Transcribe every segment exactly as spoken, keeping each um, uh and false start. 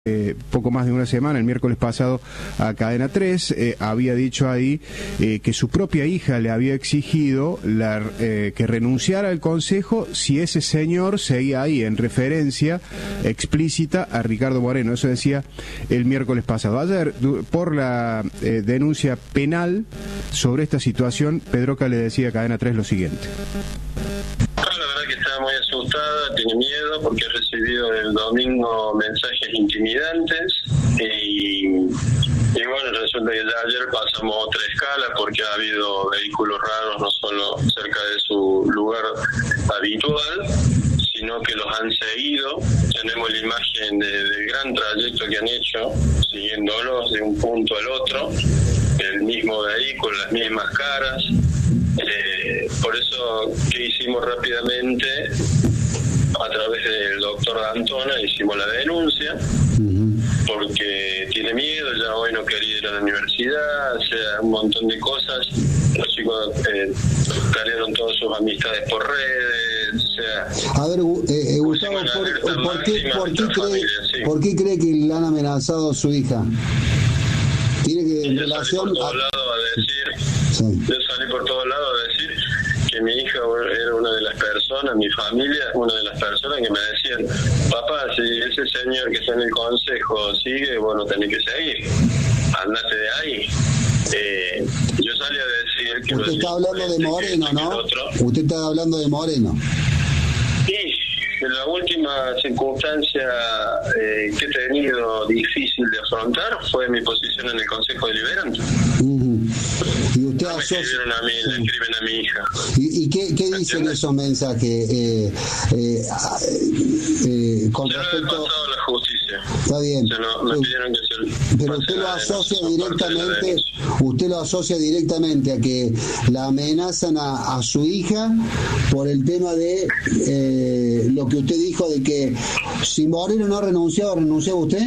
Eh, poco más de una semana, el miércoles pasado, a Cadena tres, eh, había dicho ahí eh, que su propia hija le había exigido la, eh, que renunciara al consejo si ese señor seguía ahí, en referencia explícita a Ricardo Moreno. Eso decía el miércoles pasado. Ayer, por la eh, denuncia penal sobre esta situación, Pedroca le decía a Cadena tres lo siguiente. La verdad que estaba muy asustada, tiene miedo porque he recibido el domingo mensajes intimidantes y, y bueno, resulta que ya ayer pasamos otra escala porque ha habido vehículos raros no solo cerca de su lugar habitual, sino que los han seguido. Tenemos la imagen de, del gran trayecto que han hecho, siguiéndolos de un punto al otro, el mismo vehículo, las mismas caras. Eh, por eso que hicimos rápidamente a través del doctor Antona, hicimos la denuncia porque tiene miedo, ya hoy no quería ir a la universidad, o sea, un montón de cosas. Los chicos eh, perdieron todas sus amistades por redes, o sea... A ver, eh, Gustavo, ¿por, ¿por, qué, por, qué cree, familia, sí. ¿por qué cree que le han amenazado a su hija? Tiene que en relación por todos a... lados a decir, sí. Yo salí por todos lados a decir que mi hija era una de las personas, mi familia, una de las personas que me decían, papá, si ese señor que está en el consejo sigue, bueno, tenés que seguir, andate de ahí. Eh, yo salí a decir que... Usted está hablando de Moreno, ¿no? Usted está hablando de Moreno. Sí. En la última circunstancia eh, que he tenido difícil de afrontar fue mi posición en el Consejo Deliberante. Uh-huh. Y usted no asocia... me escribieron a mí, le escriben a mi hija. ¿Y, y qué, qué dicen esos mensajes? Eh, eh, eh, con se respecto... lo he pasado a la justicia. Está bien. Se lo, me pidieron que se pero usted lo asocia directamente, usted lo asocia directamente a que la amenazan a, a su hija por el tema de eh, lo que usted dijo de que si Moreno no renunciaba, ¿renunciaba usted?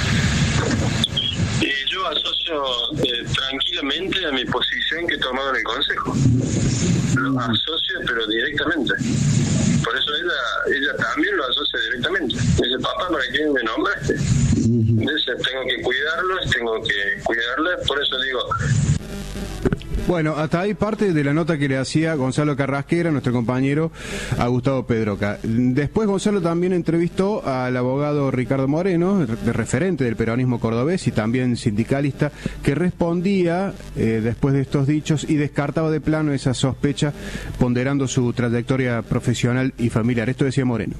Eh, yo asocio eh, tranquilamente a mi posición que he tomado en el Consejo. Lo asocio, pero directamente. Por eso ella ella también lo asocia directamente. Dice, papá, ¿para qué me nombraste? Dice, tengo que cuidarlos, tengo que cuidarlas, por eso digo... Bueno, hasta ahí parte de la nota que le hacía Gonzalo Carrasquera, nuestro compañero, a Gustavo Pedroca. Después Gonzalo también entrevistó al abogado Ricardo Moreno, de referente del peronismo cordobés y también sindicalista, que respondía eh, después de estos dichos y descartaba de plano esa sospecha, ponderando su trayectoria profesional y familiar. Esto decía Moreno.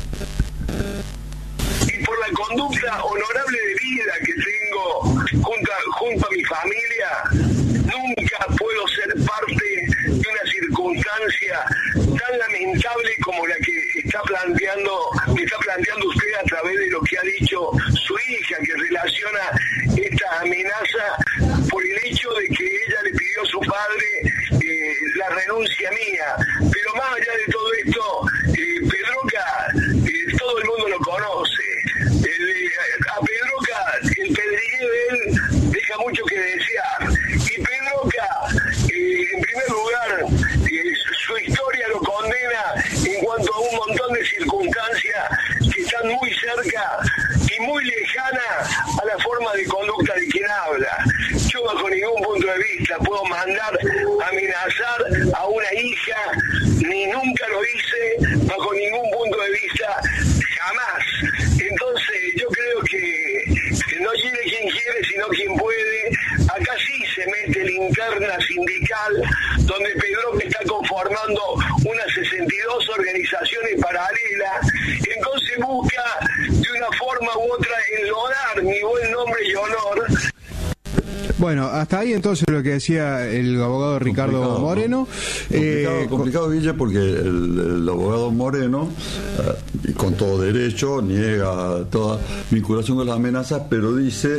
Y por la conducta honorable de vida que tengo junto a, junto a mi familia, nunca puedo ser parte de una circunstancia tan lamentable como la que está planteando, me está planteando usted a través de lo que ha dicho su hija, que relaciona esta amenaza por el hecho de que ella le pidió a su padre eh, la renuncia mía. Pero más allá de todo esto, eh, Pedroca, eh, todo el mundo lo conoce. El, eh, a Pedroca, el pedregué de él deja mucho que desear. Y Pedroca, eh, en primer lugar, eh, su historia lo condena en cuanto a un montón de circunstancias que están muy cerca y muy lejanas a la forma de conducta de quien habla. Yo bajo ningún punto de vista puedo mandar amenazar a una hija, ni nunca lo hice, bajo ningún punto de vista, jamás. Entonces yo creo que, que no quiere quien quiere, sino quien puede. Acá sí se mete la interna sindical, donde Pedroca está conformando unas sesenta y dos organizaciones paralelas, entonces busca de una forma u otra enlodar mi buen nombre y honor. Bueno, hasta ahí entonces lo que decía el abogado Ricardo complicado, Moreno. ¿no? Complicado, eh, complicado, Guille, porque el, el abogado Moreno, eh, con todo derecho, niega toda vinculación con las amenazas, pero dice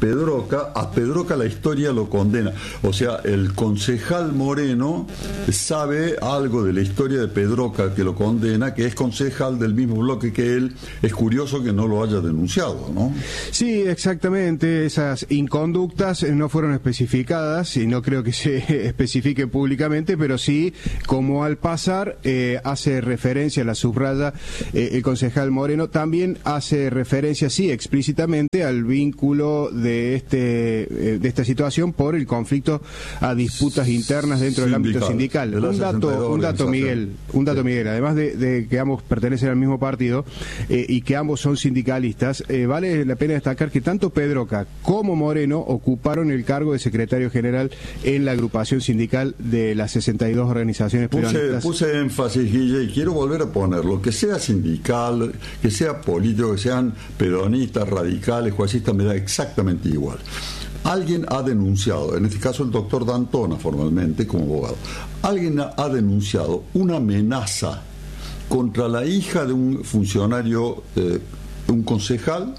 Pedroca, a Pedroca la historia lo condena. O sea, el concejal Moreno sabe algo de la historia de Pedroca que lo condena, que es concejal del mismo bloque que él. Es curioso que no lo haya denunciado, ¿no? Sí, exactamente. Esas inconductas no fueron especificadas y no creo que se especifiquen públicamente, pero sí, como al pasar, eh, hace referencia, la subraya eh, el concejal Moreno, también hace referencia, sí, explícitamente al vínculo de de este eh, de esta situación por el conflicto a disputas internas dentro sindical, del ámbito sindical. Un dato, un dato Miguel, un dato sí. Miguel, además de, de que ambos pertenecen al mismo partido eh, y que ambos son sindicalistas, eh, vale la pena destacar que tanto Pedroca como Moreno ocuparon el cargo de secretario general en la agrupación sindical de las sesenta y dos organizaciones peronistas. Puse, puse énfasis, Guille, y quiero volver a ponerlo, que sea sindical, que sea político, que sean peronistas, radicales, juecistas, me da exactamente igual. Alguien ha denunciado, en este caso el doctor D'Antona formalmente como abogado, alguien ha denunciado una amenaza contra la hija de un funcionario, eh, un concejal,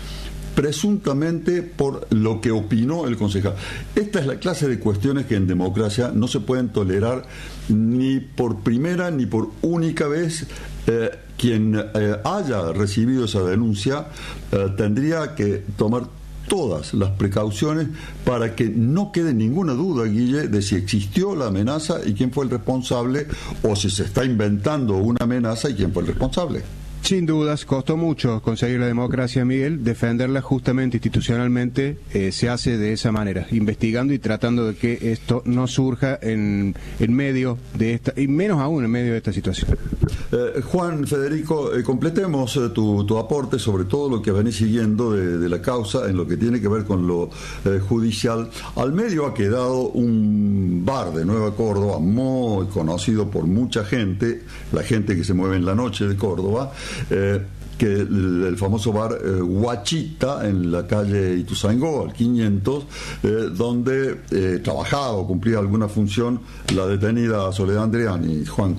presuntamente por lo que opinó el concejal. Esta es la clase de cuestiones que en democracia no se pueden tolerar ni por primera ni por única vez. Eh, quien eh, haya recibido esa denuncia eh, tendría que tomar todas las precauciones para que no quede ninguna duda, Guille, de si existió la amenaza y quién fue el responsable, o si se está inventando una amenaza y quién fue el responsable. Sin dudas, costó mucho conseguir la democracia, Miguel. Defenderla justamente institucionalmente eh, se hace de esa manera, investigando y tratando de que esto no surja en, en medio de esta, y menos aún en medio de esta situación. Eh, Juan, Federico, eh, completemos eh, tu, tu aporte sobre todo lo que venís siguiendo de, de la causa en lo que tiene que ver con lo eh, judicial. Al medio ha quedado un bar de Nueva Córdoba muy conocido por mucha gente, la gente que se mueve en la noche de Córdoba, Eh, que el, el famoso bar eh, Guachita en la calle Ituzaingó, al quinientos, eh, donde eh, trabajaba o cumplía alguna función la detenida Soledad Andreani. Juan.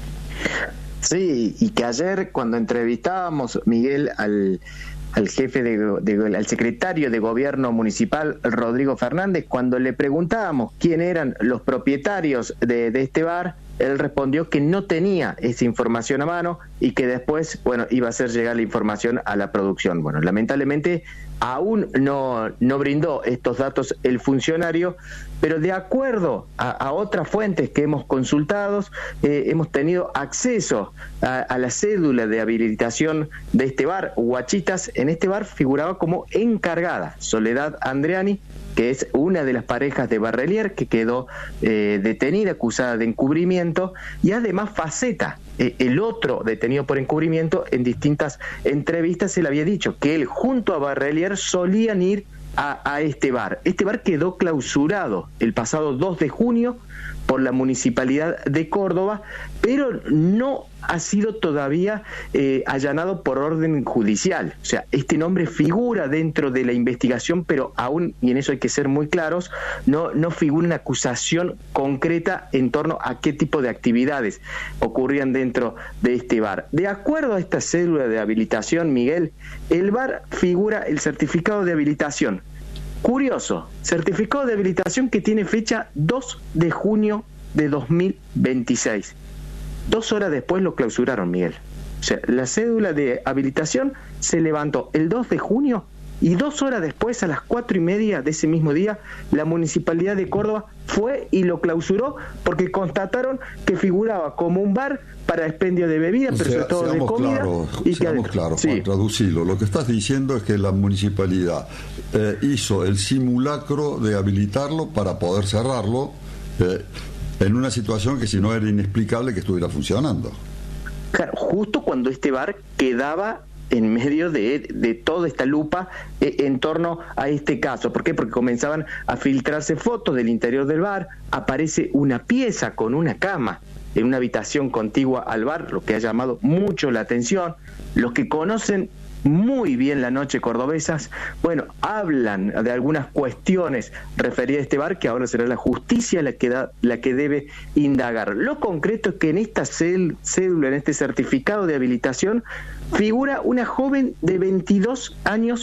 Sí, y que ayer cuando entrevistábamos, Miguel, al al jefe de, de, al secretario de gobierno municipal, Rodrigo Fernández, cuando le preguntábamos quién eran los propietarios de, de este bar, él respondió que no tenía esa información a mano y que después, bueno, iba a hacer llegar la información a la producción. Bueno, lamentablemente aún no, no brindó estos datos el funcionario, pero de acuerdo a, a otras fuentes que hemos consultado, eh, hemos tenido acceso a, a la cédula de habilitación de este bar, Guachitas. En este bar figuraba como encargada Soledad Andreani, que es una de las parejas de Barrelier, que quedó eh, detenida, acusada de encubrimiento, y además Faceta, eh, el otro detenido por encubrimiento. En distintas entrevistas se le había dicho que él junto a Barrelier solían ir a, a este bar. Este bar quedó clausurado el pasado dos de junio por la Municipalidad de Córdoba, pero no ha sido todavía eh, allanado por orden judicial. O sea, este nombre figura dentro de la investigación, pero aún, y en eso hay que ser muy claros, no, no figura una acusación concreta en torno a qué tipo de actividades ocurrían dentro de este bar. De acuerdo a esta cédula de habilitación, Miguel, el bar figura el certificado de habilitación. Curioso, certificado de habilitación que tiene fecha dos de junio de dos mil veintiséis. Dos horas después lo clausuraron, Miguel. O sea, la cédula de habilitación se levantó el dos de junio y dos horas después, a las cuatro y media de ese mismo día, la Municipalidad de Córdoba fue y lo clausuró porque constataron que figuraba como un bar para expendio de bebidas, pero sobre todo de comida. Claro, y seamos que, claros, sí. Juan, traducilo. Lo que estás diciendo es que la municipalidad eh, hizo el simulacro de habilitarlo para poder cerrarlo eh, en una situación que si no era inexplicable que estuviera funcionando. Claro, justo cuando este bar quedaba en medio de, de toda esta lupa eh, en torno a este caso. ¿Por qué? Porque comenzaban a filtrarse fotos del interior del bar, aparece una pieza con una cama en una habitación contigua al bar, lo que ha llamado mucho la atención. Los que conocen muy bien la noche cordobesas, bueno, hablan de algunas cuestiones referidas a este bar que ahora será la justicia la que da, la que debe indagar. Lo concreto es que en esta cédula, en este certificado de habilitación, figura una joven de veintidós años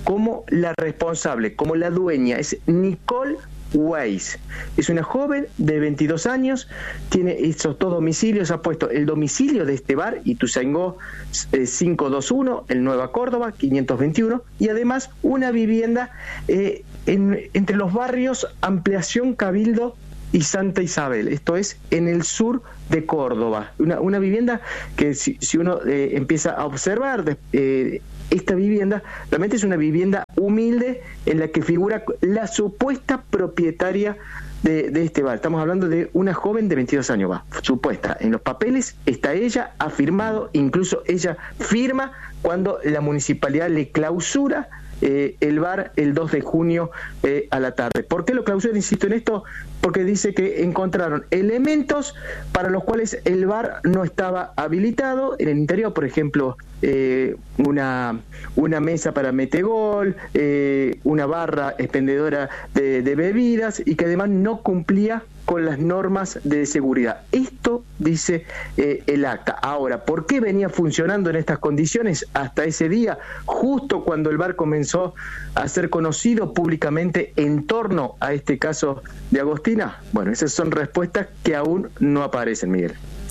como la responsable, como la dueña, es Nicole Weiss. Es una joven de veintidós años, tiene esos dos domicilios, ha puesto el domicilio de este bar, Ituzaingó eh, quinientos veintiuno, el Nueva Córdoba, quinientos veintiuno, y además una vivienda eh, en, entre los barrios Ampliación Cabildo y Santa Isabel, esto es en el sur de Córdoba, una, una vivienda que si, si uno eh, empieza a observar de, eh, esta vivienda, realmente es una vivienda humilde en la que figura la supuesta propietaria de, de este bar. Estamos hablando de una joven de veintidós años, va, supuesta. En los papeles está ella, ha firmado, incluso ella firma cuando la municipalidad le clausura Eh, el bar el dos de junio eh, a la tarde. ¿Por qué lo clausura? Insisto en esto, porque dice que encontraron elementos para los cuales el bar no estaba habilitado en el interior, por ejemplo, eh, una, una mesa para metegol, eh, una barra expendedora de, de bebidas, y que además no cumplía con las normas de seguridad. Esto dice eh, el acta. Ahora, ¿por qué venía funcionando en estas condiciones hasta ese día, justo cuando el bar comenzó a ser conocido públicamente en torno a este caso de Agostina? Bueno, esas son respuestas que aún no aparecen, Miguel.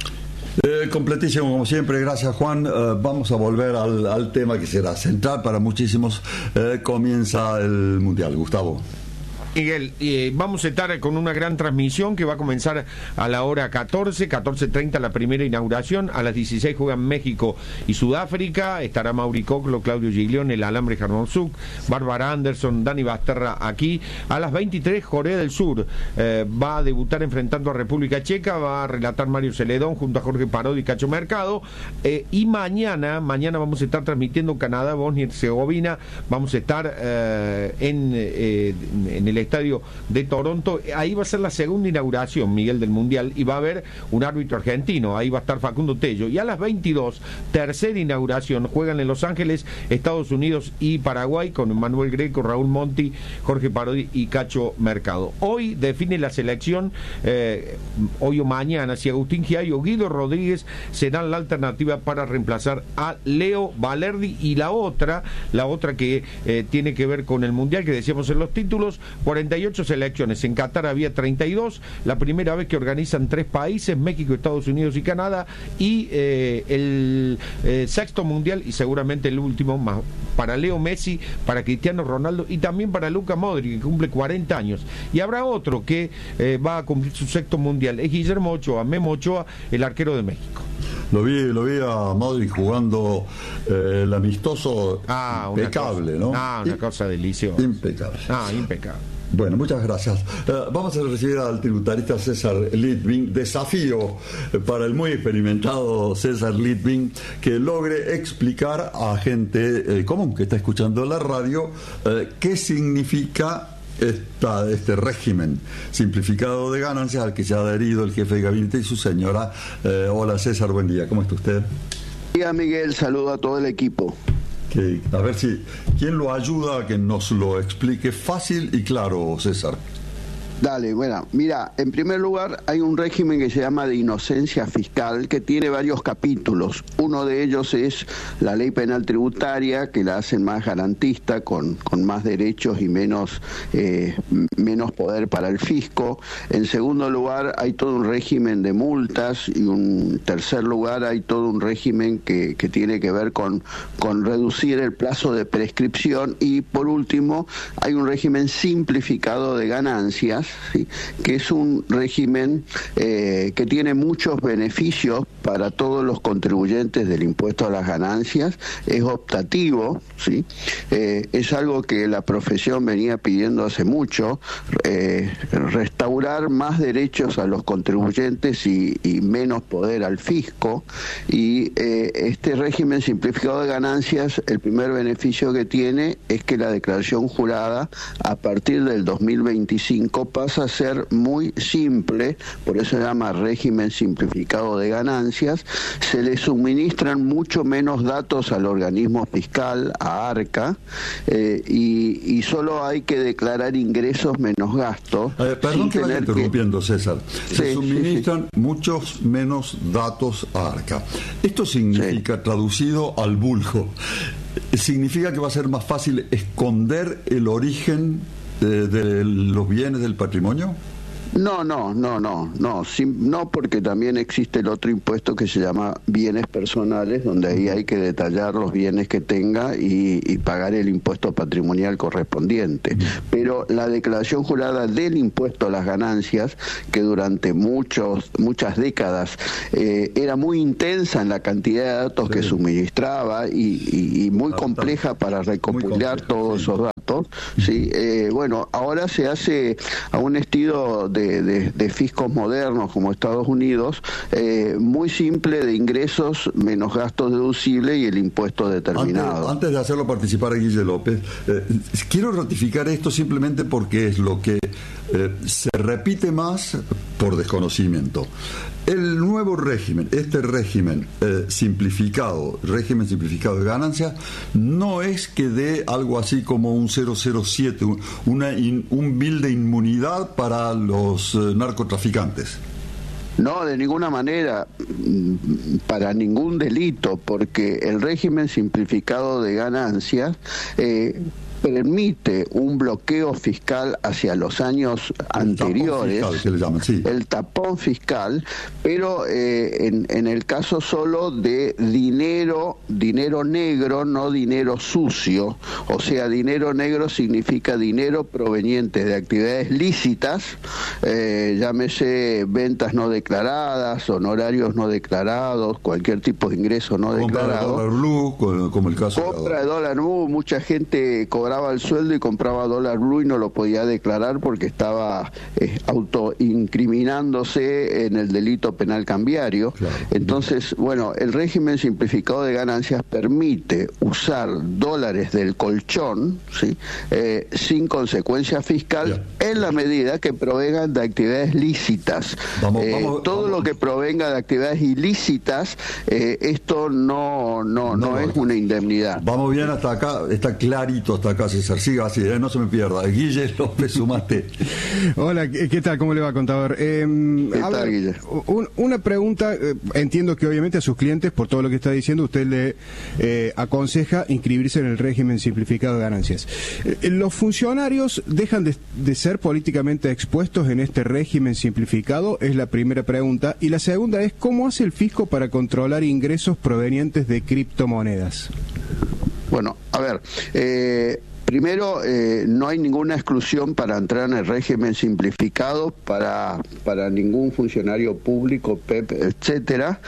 Eh, completísimo, como siempre, gracias Juan. Eh, vamos a volver al, al tema que será central para muchísimos. Eh, comienza el Mundial, Gustavo. Miguel, eh, vamos a estar con una gran transmisión que va a comenzar a la hora catorce, catorce treinta la primera inauguración, a las dieciséis juegan México y Sudáfrica, estará Mauri Coclo, Claudio Giglione, el Alambre Jarmonzuk, Bárbara Anderson, Dani Basterra aquí, a las veintitrés Corea del Sur, eh, va a debutar enfrentando a República Checa, va a relatar Mario Celedón junto a Jorge Parodi y Cacho Mercado, eh, y mañana, mañana vamos a estar transmitiendo Canadá, Bosnia y Herzegovina, vamos a estar eh, en, eh, en el estadio de Toronto. Ahí va a ser la segunda inauguración, Miguel, del Mundial, y va a haber un árbitro argentino, ahí va a estar Facundo Tello, y a las veintidós, tercera inauguración, juegan en Los Ángeles, Estados Unidos y Paraguay, con Manuel Greco, Raúl Monti, Jorge Parodi y Cacho Mercado. Hoy define la selección, eh, hoy o mañana, si Agustín Giay o Guido Rodríguez serán la alternativa para reemplazar a Leo Valerdi, y la otra, la otra que eh, tiene que ver con el Mundial, que decíamos en los títulos, cuarenta y ocho selecciones, en Qatar había treinta y dos, la primera vez que organizan tres países, México, Estados Unidos y Canadá, y eh, el eh, sexto Mundial, y seguramente el último más para Leo Messi, para Cristiano Ronaldo y también para Luka Modric, que cumple cuarenta años, y habrá otro que eh, va a cumplir su sexto Mundial, es Guillermo Ochoa, Memo Ochoa, el arquero de México. Lo vi, lo vi a Modric jugando eh, el amistoso, ah, impecable, cosa, ¿no? Ah, una I- cosa deliciosa. Impecable. Ah, impecable. Bueno, muchas gracias. Uh, vamos a recibir al tributarista César Litvin. Desafío para el muy experimentado César Litvin que logre explicar a gente eh, común que está escuchando la radio eh, qué significa Esta, este régimen simplificado de ganancias al que se ha adherido el jefe de gabinete y su señora. Eh, hola César, buen día, ¿cómo está usted? Hola Miguel, saludo a todo el equipo. Que, a ver si, ¿quién lo ayuda a que nos lo explique fácil y claro, César? Dale, bueno, mira, en primer lugar hay un régimen que se llama de inocencia fiscal que tiene varios capítulos. Uno de ellos es la ley penal tributaria, que la hacen más garantista, con, con más derechos y menos, eh, menos poder para el fisco. En segundo lugar hay todo un régimen de multas, y en tercer lugar hay todo un régimen que, que tiene que ver con, con reducir el plazo de prescripción, y por último hay un régimen simplificado de ganancias, ¿sí?, que es un régimen eh, que tiene muchos beneficios para todos los contribuyentes del impuesto a las ganancias. Es optativo, ¿sí? Eh, es algo que la profesión venía pidiendo hace mucho, eh, restaurar más derechos a los contribuyentes y, y menos poder al fisco, y eh, este régimen simplificado de ganancias, el primer beneficio que tiene es que la declaración jurada a partir del dos mil veinticinco pasa a ser muy simple, por eso se llama régimen simplificado de ganancias. Se le suministran mucho menos datos al organismo fiscal, a ARCA, eh, y, y solo hay que declarar ingresos menos gastos. Eh, perdón que vaya interrumpiendo, que... César. Se sí, suministran sí, sí. muchos menos datos a ARCA. Esto significa, sí. traducido al vulgo, ¿significa que va a ser más fácil esconder el origen de, de los bienes del patrimonio? No, no, no, no, no, sim, no, porque también existe el otro impuesto que se llama bienes personales, donde ahí hay que detallar los bienes que tenga y, y pagar el impuesto patrimonial correspondiente. Pero la declaración jurada del impuesto a las ganancias, que durante muchos, muchas décadas eh, era muy intensa en la cantidad de datos que suministraba y, y, y muy compleja para recopilar todos esos datos, ¿sí? Eh, bueno, ahora se hace a un estilo de De, de, de fiscos modernos como Estados Unidos, eh, muy simple, de ingresos menos gastos deducibles y el impuesto determinado. Antes, antes de hacerlo participar a Guille López, eh, quiero ratificar esto simplemente porque es lo que eh, se repite más por desconocimiento. El nuevo régimen, este régimen eh, simplificado, régimen simplificado de ganancias, no es que dé algo así como un cero cero siete, un, una in, un bill de inmunidad para los eh, narcotraficantes. No, de ninguna manera, para ningún delito, porque el régimen simplificado de ganancias eh, permite un bloqueo fiscal hacia los años el anteriores, tapón fiscal, que le llaman, sí. El tapón fiscal, pero eh, en, en el caso solo de dinero, dinero negro, no dinero sucio, o sea, dinero negro significa dinero proveniente de actividades lícitas, eh, llámese ventas no declaradas, honorarios no declarados, cualquier tipo de ingreso no compra declarado. Compra de dólar blue, como, como el caso Compra de dólar blue, mucha gente cobraba el sueldo y compraba dólar blue y no lo podía declarar porque estaba eh, autoincriminándose en el delito penal cambiario. Claro. Entonces, bueno, el régimen simplificado de ganancias permite usar dólares del colchón, ¿sí? eh, sin consecuencia fiscal, yeah. en la medida que provengan de actividades lícitas. Vamos, eh, vamos, todo vamos. Lo que provenga de actividades ilícitas, eh, esto no, no, no, no es una indemnidad. Vamos bien hasta acá, está clarito hasta acá, César. Siga así, eh, no se me pierda. Guille López, sumaste. Hola, ¿qué tal? ¿Cómo le va, contador? Eh, ¿Qué tal, ver, Guille? Un, una pregunta, eh, entiendo que obviamente a sus clientes, por todo lo que está diciendo, usted le eh, aconseja inscribirse en el régimen simplificado de ganancias. Eh, ¿Los funcionarios dejan de, de ser políticamente expuestos en este régimen simplificado? Es la primera pregunta. Y la segunda es, ¿cómo hace el fisco para controlar ingresos provenientes de criptomonedas? Bueno, a ver, eh, primero, eh, no hay ninguna exclusión para entrar en el régimen simplificado para, para ningún funcionario público, P E P, etcétera.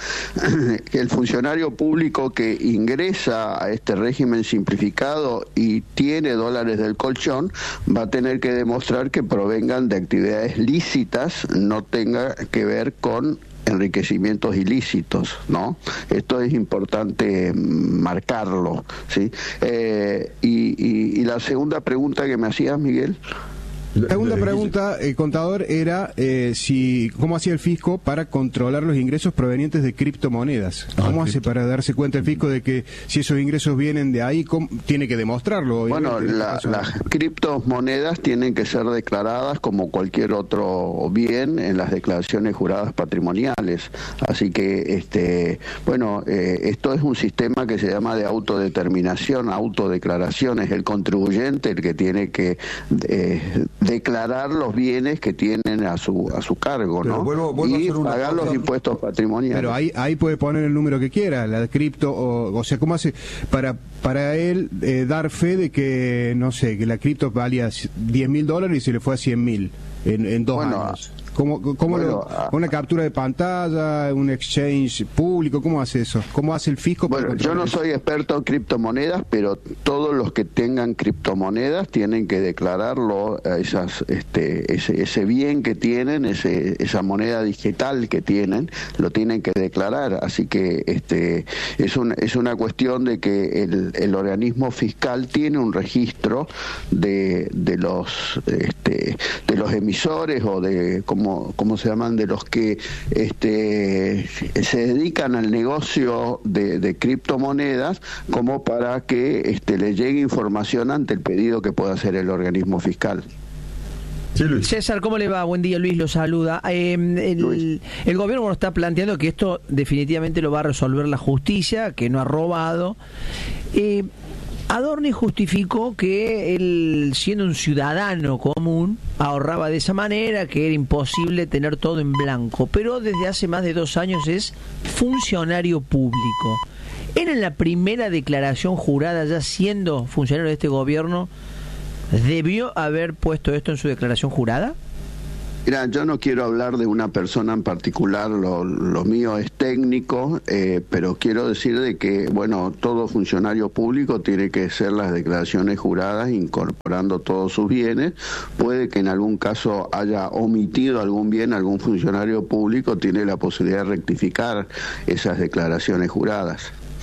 El funcionario público que ingresa a este régimen simplificado y tiene dólares del colchón va a tener que demostrar que provengan de actividades lícitas, no tenga que ver con enriquecimientos ilícitos, ¿no? Esto es importante marcarlo, ¿sí? Eh, y, y, y la segunda pregunta que me hacías, Miguel. La segunda pregunta, eh, contador, era eh, si cómo hacía el fisco para controlar los ingresos provenientes de criptomonedas. ¿Cómo ah, hace cripto. para darse cuenta el fisco de que si esos ingresos vienen de ahí, ¿cómo? Tiene que demostrarlo? Bueno, la, las criptomonedas tienen que ser declaradas como cualquier otro bien en las declaraciones juradas patrimoniales. Así que, este, bueno, eh, esto es un sistema que se llama de autodeterminación, autodeclaración. Es el contribuyente el que tiene que Eh, declarar los bienes que tienen a su a su cargo, ¿no? Vuelvo, vuelvo y pagar los impuestos patrimoniales. Pero ahí ahí puede poner el número que quiera, la cripto, o, o sea, ¿cómo hace para para él eh, dar fe de que, no sé, que la cripto valía diez mil dólares y se le fue a cien mil en, en dos bueno, años? ¿Cómo, cómo bueno, lo, ¿Una captura de pantalla, un exchange público? ¿Cómo hace eso? ¿Cómo hace el fisco? Bueno, yo no soy experto en criptomonedas, pero todos los que tengan criptomonedas tienen que declararlo, esas, este, ese, ese bien que tienen, ese, esa moneda digital que tienen, lo tienen que declarar. Así que este, es, un, es una cuestión de que el, el organismo fiscal tiene un registro de, de los este, de los emisores o de como ¿cómo se llaman? De los que este, se dedican al negocio de, de criptomonedas, como para que este, le llegue información ante el pedido que pueda hacer el organismo fiscal. Sí, César, ¿cómo le va? Buen día, Luis, lo saluda. Eh, el, el gobierno bueno, está planteando que esto definitivamente lo va a resolver la justicia, que no ha robado. Eh, Adorni justificó que él, siendo un ciudadano común, ahorraba de esa manera, que era imposible tener todo en blanco, pero desde hace más de dos años es funcionario público. Él, en la primera declaración jurada, ya siendo funcionario de este gobierno, ¿debió haber puesto esto en su declaración jurada? Mira, yo no quiero hablar de una persona en particular, lo, lo mío es técnico, eh, pero quiero decir de que, bueno, todo funcionario público tiene que hacer las declaraciones juradas incorporando todos sus bienes. Puede que en algún caso haya omitido algún bien, algún funcionario público tiene la posibilidad de rectificar esas declaraciones juradas.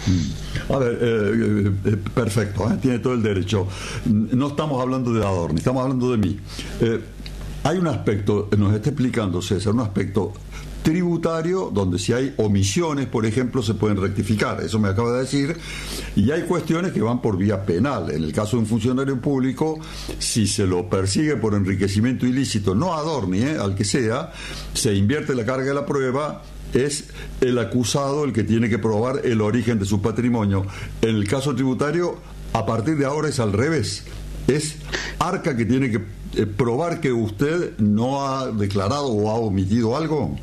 A ver, eh, eh, perfecto, ¿eh? Tiene todo el derecho. No estamos hablando de Adorni, estamos hablando de mí. Eh, Hay un aspecto, nos está explicando César, un aspecto tributario donde si hay omisiones, por ejemplo, se pueden rectificar, eso me acaba de decir, y hay cuestiones que van por vía penal. En el caso de un funcionario público, si se lo persigue por enriquecimiento ilícito, no a Adorni, eh, al que sea, se invierte la carga de la prueba, es el acusado el que tiene que probar el origen de su patrimonio. En el caso tributario, a partir de ahora es al revés. Es Arca que tiene que eh, probar que usted no ha declarado o ha omitido algo.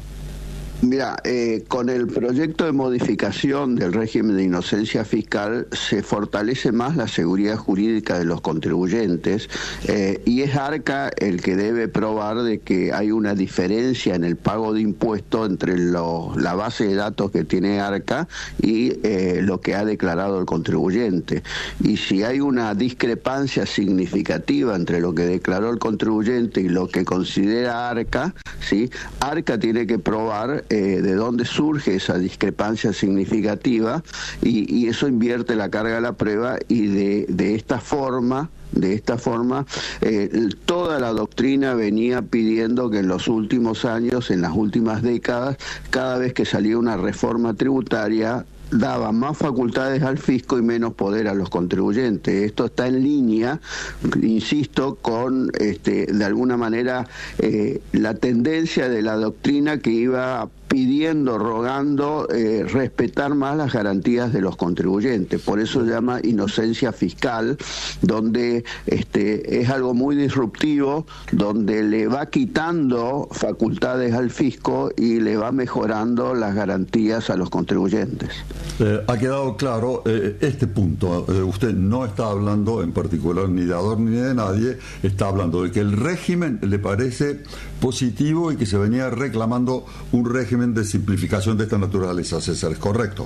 Mira, eh, con el proyecto de modificación del régimen de inocencia fiscal se fortalece más la seguridad jurídica de los contribuyentes eh, y es Arca el que debe probar de que hay una diferencia en el pago de impuestos entre lo, la base de datos que tiene Arca y eh, lo que ha declarado el contribuyente. Y si hay una discrepancia significativa entre lo que declaró el contribuyente y lo que considera Arca, ¿sí? Arca tiene que probar Eh, de dónde surge esa discrepancia significativa y, y eso invierte la carga de la prueba y de, de esta forma De esta forma, eh, toda la doctrina venía pidiendo que en los últimos años, en las últimas décadas, cada vez que salía una reforma tributaria, daba más facultades al fisco y menos poder a los contribuyentes. Esto está en línea, insisto, con este, de alguna manera eh, la tendencia de la doctrina que iba pidiendo, rogando eh, respetar más las garantías de los contribuyentes. Por eso se llama inocencia fiscal, donde este, es algo muy disruptivo, donde le va quitando facultades al fisco y le va mejorando las garantías a los contribuyentes. Eh, ha quedado claro eh, este punto. Eh, usted no está hablando en particular ni de Adorni ni de nadie, está hablando de que el régimen le parece positivo y que se venía reclamando un régimen de simplificación de esta naturaleza, César, ¿es correcto?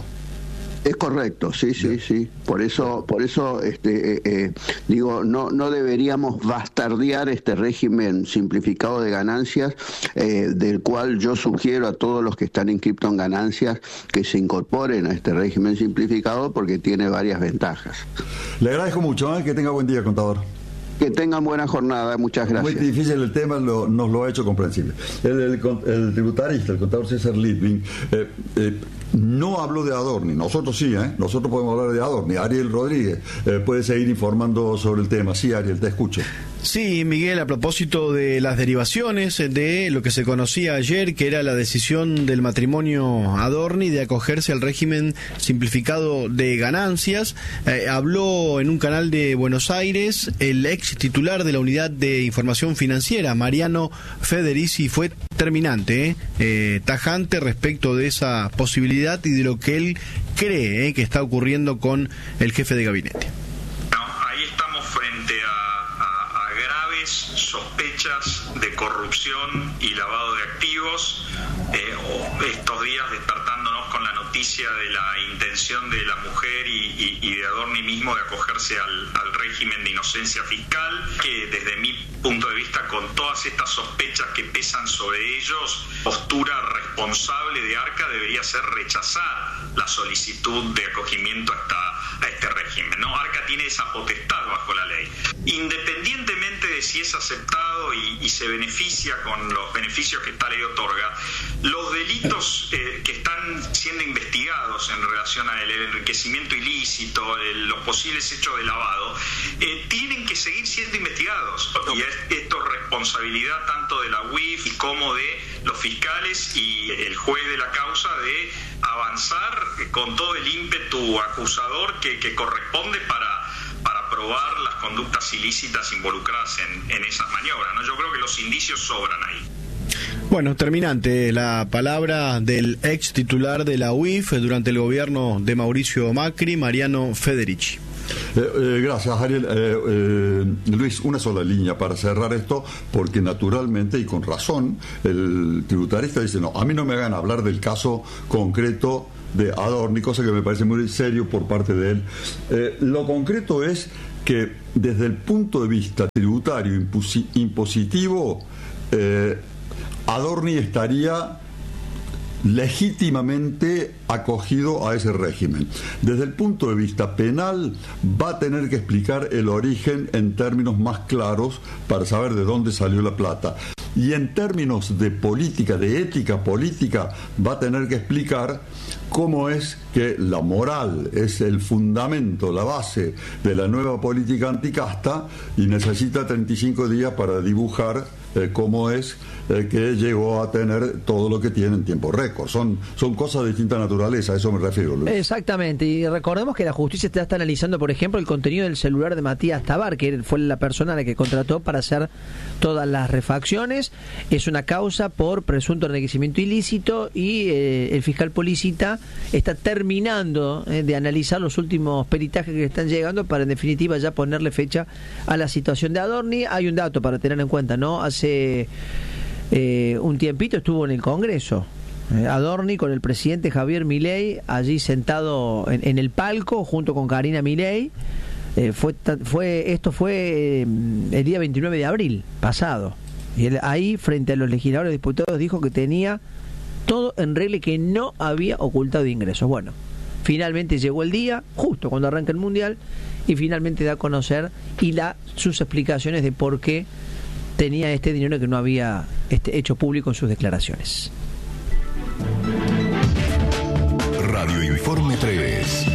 Es correcto, sí, sí, sí. Por eso, por eso, este, eh, eh, digo, no, no deberíamos bastardear este régimen simplificado de ganancias, eh, del cual yo sugiero a todos los que están inscritos en ganancias que se incorporen a este régimen simplificado porque tiene varias ventajas. Le agradezco mucho, ¿eh? Que tenga buen día, contador. Que tengan buena jornada, muchas gracias. Muy difícil el tema, lo, nos lo ha hecho comprensible. El, el, el tributarista, el contador César Litvin, eh, eh, no habló de Adorni, nosotros sí, ¿eh? Nosotros podemos hablar de Adorni. Ariel Rodríguez eh, puede seguir informando sobre el tema. Sí, Ariel, te escucho. Sí, Miguel, a propósito de las derivaciones de lo que se conocía ayer, que era la decisión del matrimonio Adorni de acogerse al régimen simplificado de ganancias, eh, habló en un canal de Buenos Aires el ex titular de la Unidad de Información Financiera, Mariano Federici, fue terminante, eh, eh, tajante respecto de esa posibilidad y de lo que él cree eh, que está ocurriendo con el jefe de gabinete. Sospechas de corrupción y lavado de activos, eh, estos días despertándonos con la noticia de la intención de la mujer y, y, y de Adorni mismo de acogerse al, al régimen de inocencia fiscal, que desde mi punto de vista, con todas estas sospechas que pesan sobre ellos, postura responsable de Arca debería ser rechazar la solicitud de acogimiento a, esta, a este régimen, ¿no? Arca tiene esa potestad bajo la ley. Independientemente de si es aceptado y, y se beneficia con los beneficios que esta ley otorga, los delitos eh, que están siendo investigados en relación al enriquecimiento ilícito, el, los posibles hechos de lavado, eh, tienen que seguir siendo investigados. Y esto es responsabilidad tanto de la U I F como de los fiscales y el juez de la causa de avanzar con todo el ímpetu acusador que, que corresponde para para probar las conductas ilícitas involucradas en, en esas maniobras, ¿no? Yo creo que los indicios sobran ahí. Bueno, terminante la palabra del ex titular de la U I F durante el gobierno de Mauricio Macri, Mariano Federici. Eh, eh, gracias, Ariel. Eh, eh, Luis, una sola línea para cerrar esto, porque naturalmente y con razón el tributarista dice, no, a mí no me hagan hablar del caso concreto de Adorni, cosa que me parece muy serio por parte de él. Eh, lo concreto es que desde el punto de vista tributario imposi- impositivo, eh, Adorni estaría legítimamente acogido a ese régimen. Desde el punto de vista penal, va a tener que explicar el origen en términos más claros para saber de dónde salió la plata. Y en términos de política, de ética política, va a tener que explicar cómo es que la moral es el fundamento, la base de la nueva política anticasta, y necesita treinta y cinco días para dibujar eh, cómo es eh, que llegó a tener todo lo que tiene en tiempo récord. Son, son cosas de distinta naturaleza, a eso me refiero, Luis. Exactamente, y recordemos que la justicia está, está analizando, por ejemplo, el contenido del celular de Matías Tabar, que fue la persona a la que contrató para hacer todas las refacciones. Es una causa por presunto enriquecimiento ilícito, y eh, el fiscal Policita está terminando eh, de analizar los últimos peritajes que le están llegando para, en definitiva, ya ponerle fecha a la situación de Adorni. Hay un dato para tener en cuenta, ¿no? Hace eh, un tiempito estuvo en el Congreso eh, Adorni con el presidente Javier Milei, allí sentado en, en el palco junto con Karina Milei. Eh, fue, fue esto fue eh, el día veintinueve de abril pasado, y él ahí frente a los legisladores diputados dijo que tenía todo en regla y que no había ocultado ingresos. Bueno, finalmente llegó el día, justo cuando arranca el Mundial, y finalmente da a conocer y da sus explicaciones de por qué tenía este dinero que no había este, hecho público en sus declaraciones. Radio Informe tres.